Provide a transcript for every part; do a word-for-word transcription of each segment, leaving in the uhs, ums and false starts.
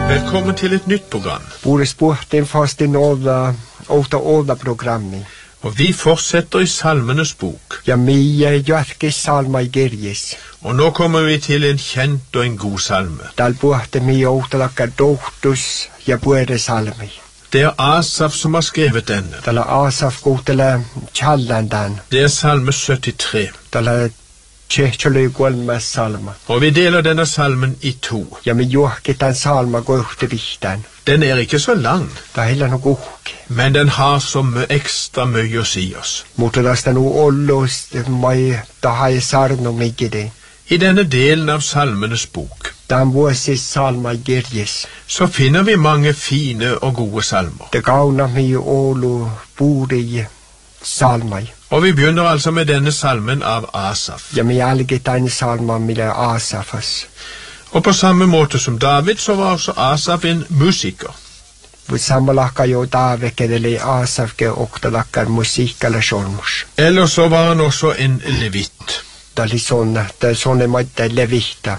Velkommen til et nytt program. Vore sporten fast i nåda, åtta åda programmi. Og vi fortsetter i Salmenes bok. Ja mie jatke salma i gerjes. Og nå kommer vi til en kjent og en god salme. Dal buhte mi åta lakkar dohtus, ja buere salmi. Det er Asaf som har skrevet denne. Dal Asaf gotele challandan. Det er salme syttitre. Dal Tjekjoløy golma salma. Og vi deler denne salmen i to. Ja mi johket den salma gåhte vihtan. Den er ikke så lang, Da heller no gohke. men den har så mye ekstra mye å si oss. Motodasta no ollos mai da hai sarno migide. I denne delen av Salmenes bok Dan vuosi salma i gerjes. så finner vi mange fine og gode salmer. Det gauna mi olu buri salmai. Og vi begynner altså med denne salmen av Asaf. Ja mi alget den salma mille Asafas. Og på samme måte som David så var også Asaf en musiker. Vu sammalakka jo Davekedeli Asafke oktalakkar musiikalla solmus. Eller så var han også en levitt. Da li sånne, det er sånne måtte levita.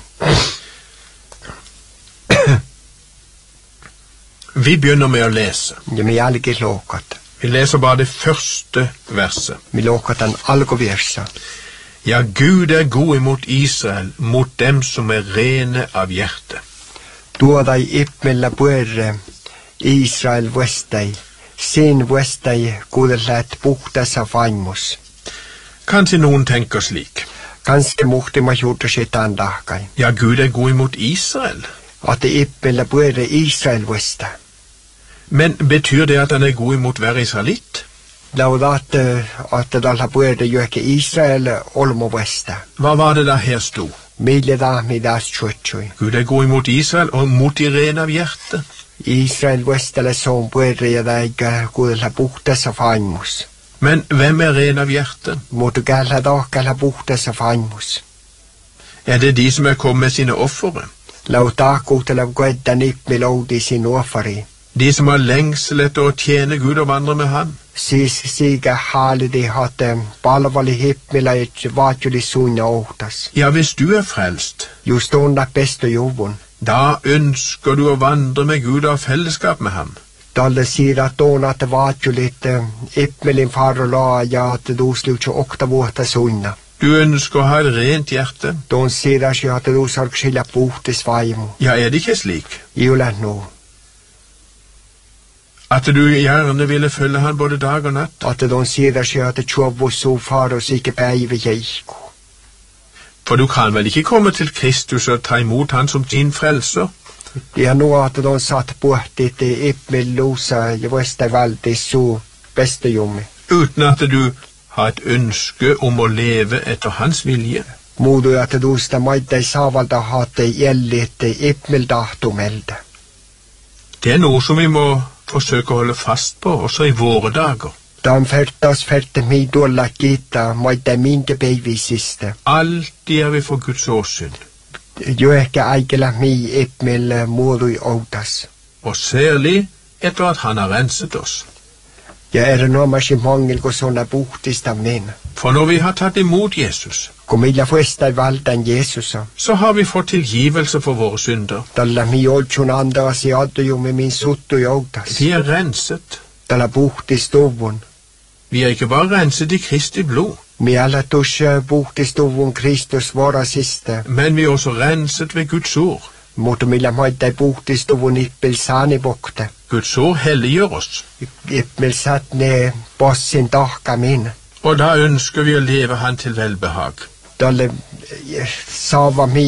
Vi begynner med å lese. Ja mi alget lokat. Vi leser bare det første verset. Mi lokat den algoversa. Ja, Gud er god imot Israel, mot dem som er rene av hjerte. Tuo dai ippmella puerre Israel vestai. Sin vestai kuudelläät puhtassa vaimus. Kanskje noen tenker slik. Ganske muhti ma juurta sitan lahkai. Ja, Gud er god imot Israel. At ippmella puerre Israel vesta. Men betyr det at han er god imot hver israelitt? Laudat at dalla puerre joke Israel olmo vesta. Hva var det da her sto? Mille da mi das chuchui. Gud er god imot Israel og mot de rene av hjerte. Israel vestale som puerre ja daiga kuudella puhtassa vaimus. Men hvem er ren av hjerte? Mutu galla daakalla puhtassa vaimus. Er det de som er kommet med sine offere? Lautaa kuutella kuedda nipmi loudi sin offari. De som har lengsel etter å tjene Gud og vandre med Han? Siis siga haalidi hatte palvali hippmillä et vaatjuli suunna ohtas. Ja, hvis du er frelst, Just onna pesto juvun. da ønsker du å vandre med Gud og ha fellesskap med Ham. Dalle siira toona at vaatjulit ippmelin farolaa ja at duusliutsu okta vuotta suunna. Du ønsker å ha et rent hjerte. Toon siira si at duusarksilla puhtis vaimu. Ja, er det ikke slik? Iula no. At du gjerne ville følge Han både dag og natt? At toon siira si at tjovvu suu faros ikke päivi jeiku. For du kan vel ikke komme til Kristus og ta imot Han som din frelser? Ja no at toon satt puhtit ippmelluusa ja vesta valdis suu pestojummi. Uten at du har et ønske om å leve etter Hans vilje. Muudu at duusta maittai saavalta haatte jellit ippmeldahtumelde. Det er noe som vi må forsøke å holde fast på, også i våre dager. Dan fertas ferte mi tuolla kiittää maittai minkä peivisistä. Alltid er vi for Guds åsyn, Jo ehkä aikella mi ippmelle muodui outas. og særlig etter at Han har renset oss. Ja erinomaisesti mangel kun sonna puhtista min. For når vi har tatt imot Jesus, Kun millä fuestai valtan Jeesusa. så har vi fått tilgivelse for våre synder. Tällä mi oltsun antaasi adujumi min suttu outas. Vi er renset. Tällä puhtistuvun. Vi er ikke bare renset i Kristi blod, Mi alla tuossa puhtistuvun Kristus varasista. men vi er også renset ved Guds ord. Mutta millä maittai puhtistuvun ippel saani bokte. Guds ord helliggjør oss, Ippmel satt ne bossin tahka min. og da ønsker vi å leve Han til velbehag. Tälle saava mi